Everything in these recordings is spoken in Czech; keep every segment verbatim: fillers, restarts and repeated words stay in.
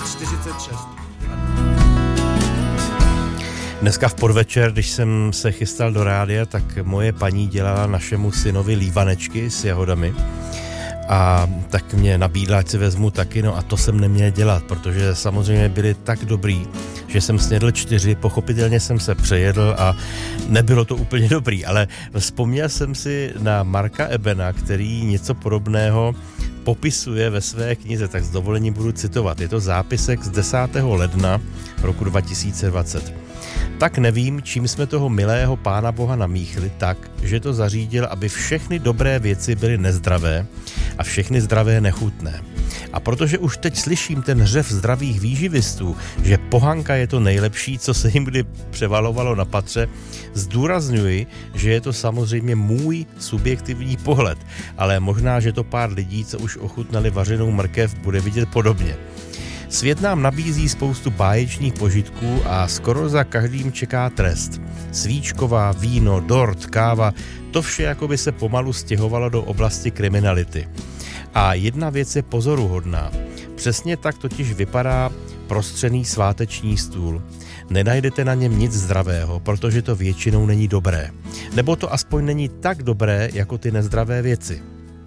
čtyřicet šest. Dneska v podvečer, když jsem se chystal do rádia, tak moje paní dělala našemu synovi lívanečky s jahodami a tak mě nabídla, ať si vezmu taky, no a to jsem neměl dělat, protože samozřejmě byly tak dobrý, že jsem snědl čtyři, pochopitelně jsem se přejedl a nebylo to úplně dobrý, ale vzpomněl jsem si na Marka Ebena, který něco podobného popisuje ve své knize, tak s dovolením budu citovat. Je to zápisek z desátého ledna roku dva tisíce dvacet. Tak nevím, čím jsme toho milého Pána Boha namíchli tak, že to zařídil, aby všechny dobré věci byly nezdravé a všechny zdravé nechutné. A protože už teď slyším ten hřev zdravých výživistů, že pohanka je to nejlepší, co se jim kdy převalovalo na patře, zdůrazňuji, že je to samozřejmě můj subjektivní pohled, ale možná, že to pár lidí, co už ochutnali vařenou mrkev, bude vidět podobně. Svět nám nabízí spoustu báječných požitků a skoro za každým čeká trest. Svíčková, víno, dort, káva, to vše jako by se pomalu stěhovalo do oblasti kriminality. A jedna věc je pozoruhodná. Přesně tak totiž vypadá prostřený sváteční stůl. Nenajdete na něm nic zdravého, protože to většinou není dobré. Nebo to aspoň není tak dobré, jako ty nezdravé věci.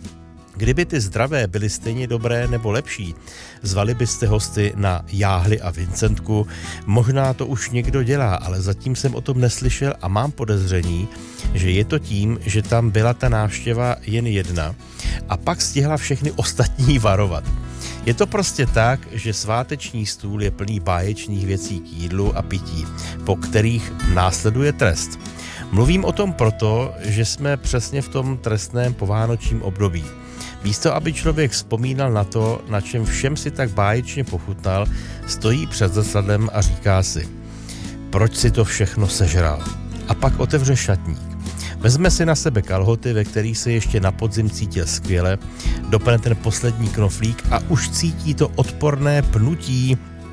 Kdyby ty zdravé byly stejně dobré nebo lepší, zvali byste hosty na jáhly a Vincentku. Možná to už někdo dělá, ale zatím jsem o tom neslyšel a mám podezření, že je to tím, že tam byla ta návštěva jen jedna a pak stihla všechny ostatní varovat. Je to prostě tak, že sváteční stůl je plný báječných věcí k jídlu a pití, po kterých následuje trest. Mluvím o tom proto, že jsme přesně v tom trestném povánočním období. Místo, aby člověk vzpomínal na to, na čem všem si tak báječně pochutnal, stojí před zrcadlem a říká si, proč si to všechno sežral? A pak otevře šatník. Vezme si na sebe kalhoty, ve kterých se ještě na podzim cítil skvěle, dopne ten poslední knoflík a už cítí to odporné pnutí,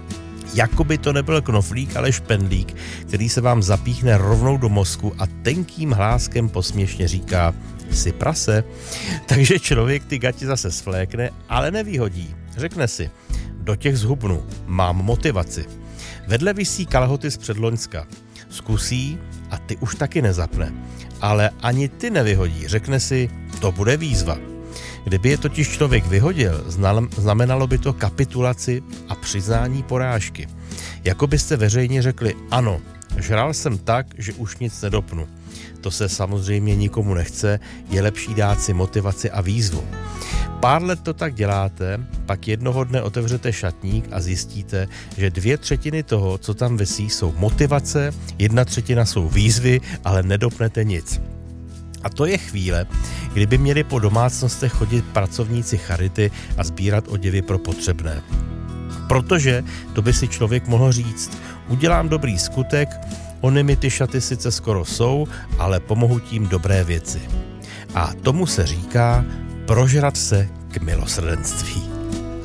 jako by to nebyl knoflík, ale špendlík, který se vám zapíchne rovnou do mozku a tenkým hláskem posměšně říká, jsi prase. Takže člověk ty gati zase svlékne, ale nevyhodí. Řekne si, do těch zhubnu, mám motivaci. Vedle visí kalhoty z předloňska. Zkusí a ty už taky nezapne. Ale ani ty nevyhodí. Řekne si, to bude výzva. Kdyby je totiž člověk vyhodil, znamenalo by to kapitulaci a přiznání porážky. Jako byste veřejně řekli, ano, žral jsem tak, že už nic nedopnu. To se samozřejmě nikomu nechce, je lepší dát si motivaci a výzvu. Pár let to tak děláte, pak jednoho dne otevřete šatník a zjistíte, že dvě třetiny toho, co tam visí, jsou motivace, jedna třetina jsou výzvy, ale nedopnete nic. A to je chvíle, kdyby měli po domácnostech chodit pracovníci charity a sbírat oděvy pro potřebné. Protože to by si člověk mohl říct, udělám dobrý skutek, ony mi ty šaty sice skoro jsou, ale pomohu tím dobré věci. A tomu se říká prožrat se k milosrdenství.